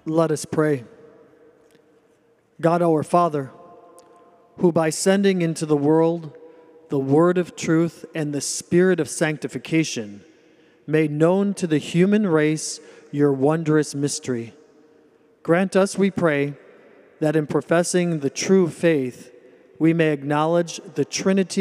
Let us pray. God our Father, who by sending into the world the word of truth and the Spirit of sanctification made known to the human race your wondrous mystery, grant us, we pray, that in professing the true faith we may acknowledge the Trinity